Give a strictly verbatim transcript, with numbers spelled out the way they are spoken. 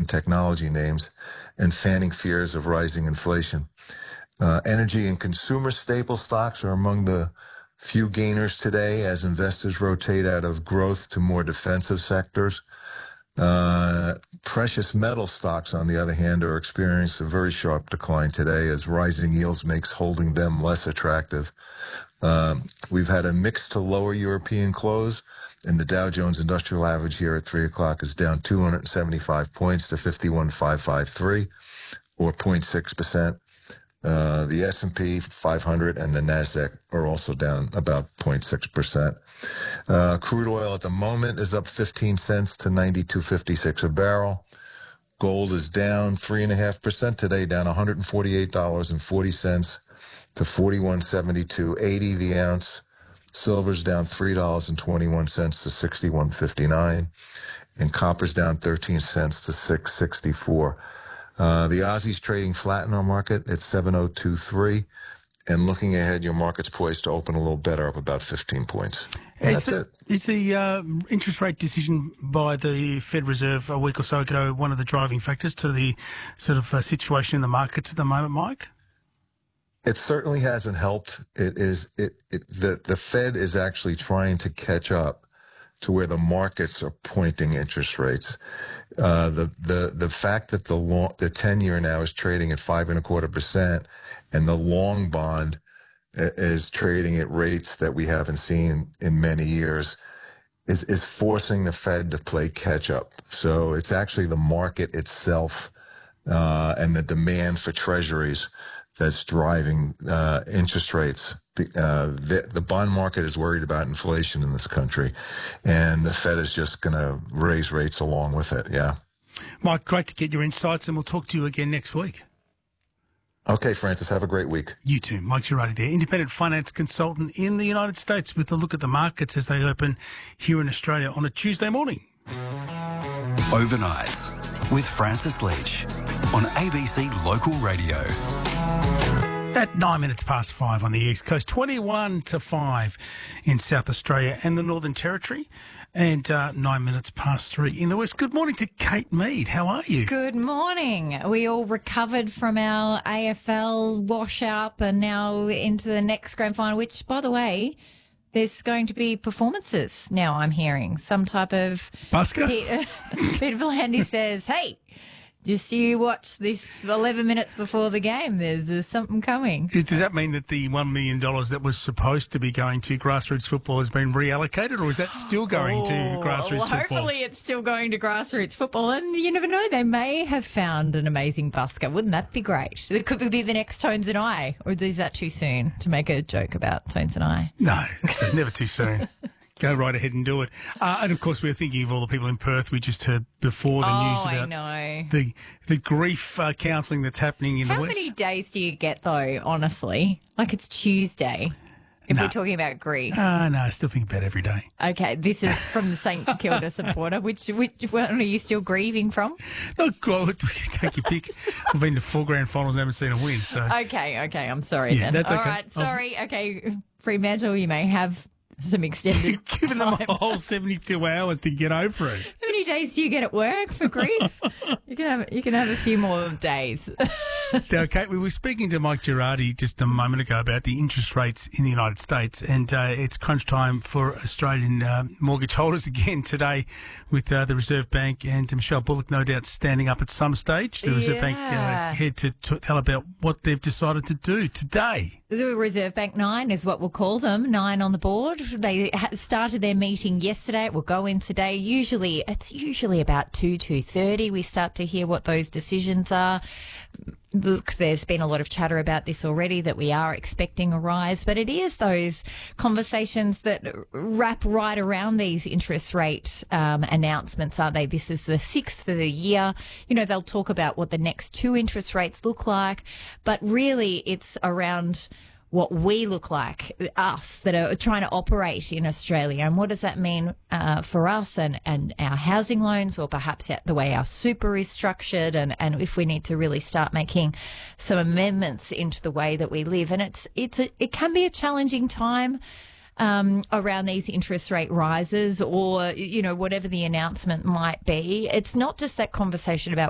and technology names, and fanning fears of rising inflation. Uh, energy and consumer staple stocks are among the few gainers today as investors rotate out of growth to more defensive sectors. Uh, precious metal stocks, on the other hand, are experiencing a very sharp decline today as rising yields makes holding them less attractive. Um, we've had a mix to lower European close, and the Dow Jones Industrial Average here at three o'clock is down two hundred seventy-five points to fifty-one thousand five hundred fifty-three, or zero point six percent. Uh, the S and P five hundred and the NASDAQ are also down about zero point six percent. Uh, crude oil at the moment is up fifteen cents to ninety-two fifty-six a barrel. Gold is down three point five percent today, down one hundred forty-eight dollars and forty cents to forty-one seventy-two eighty the ounce. Silver's down three dollars and twenty-one cents to sixty-one fifty-nine. And copper's down thirteen cents to six sixty-four. Uh, the Aussie's trading flat in our market at seven oh two three, and looking ahead, your market's poised to open a little better, up about fifteen points. And is that's the, it. Is the uh, interest rate decision by the Fed Reserve a week or so ago one of the driving factors to the sort of uh, situation in the markets at the moment, Mike? It certainly hasn't helped. It is it, it the the Fed is actually trying to catch up to where the markets are pointing interest rates. Uh, the the the fact that the long, the ten year now is trading at five and a quarter percent, and the long bond is trading at rates that we haven't seen in many years, is is forcing the Fed to play catch up. So it's actually the market itself uh, and the demand for treasuries that's driving uh, interest rates. Uh, the, the bond market is worried about inflation in this country, and the Fed is just going to raise rates along with it. Yeah. Mike, great to get your insights, and we'll talk to you again next week. Okay, Francis, have a great week. You too. Mike Girardi there, independent finance consultant in the United States, with a look at the markets as they open here in Australia on a Tuesday morning. Overnights with Francis Leach on A B C Local Radio. At nine minutes past five on the East Coast, twenty-one to five in South Australia and the Northern Territory, and uh, nine minutes past three in the West. Good morning to Kate Mead. How are you? Good morning. We all recovered from our A F L wash-up and now into the next grand final, which, by the way, there's going to be performances now, I'm hearing. Some type of... Busker? Peter, Peter Vlandis says, hey, just you watch this eleven minutes before the game. There's, there's something coming. Does that mean that the one million dollars that was supposed to be going to grassroots football has been reallocated, or is that still going oh, to grassroots well, football? Hopefully it's still going to grassroots football. And you never know, they may have found an amazing busker. Wouldn't that be great? It could be the next Tones and I. Or is that too soon to make a joke about Tones and I? No, it's never too soon. Go right ahead and do it. Uh, and, of course, we're thinking of all the people in Perth. We just heard before the oh, news about I know. the the grief uh, counselling that's happening in How the West. How many days do you get, though, honestly? Like it's Tuesday, if no. we're talking about grief. Uh, no, I still think about every day. Okay, this is from the St Kilda supporter. Which, which one are you still grieving from? Look, take your pick. We've been to four grand finals and haven't seen a win. So Okay, okay, I'm sorry yeah, then. That's All okay. right, sorry. Okay, Fremantle, you may have some extended You've given time. them a whole seventy-two hours to get over it. How many days do you get at work for grief? You can have you can have a few more days. Now, Kate, we were speaking to Mike Girardi just a moment ago about the interest rates in the United States, and uh, it's crunch time for Australian uh, mortgage holders again today, with uh, the Reserve Bank and Michelle Bullock no doubt standing up at some stage. The Reserve Yeah. Bank uh, head to, to tell about what they've decided to do today. The Reserve Bank Nine is what we'll call them, nine on the board. They ha- started their meeting yesterday. It will go in today. Usually, it's usually about two, two thirty. We start to hear what those decisions are. Look, there's been a lot of chatter about this already, that we are expecting a rise, but it is those conversations that wrap right around these interest rate um, announcements, aren't they? This is the sixth of the year. You know, they'll talk about what the next two interest rates look like, but really it's around what we look like, us that are trying to operate in Australia. And what does that mean uh, for us and, and our housing loans, or perhaps the way our super is structured, and, and if we need to really start making some amendments into the way that we live. And it's it's a, it can be a challenging time Um, around these interest rate rises, or, you know, whatever the announcement might be. It's not just that conversation about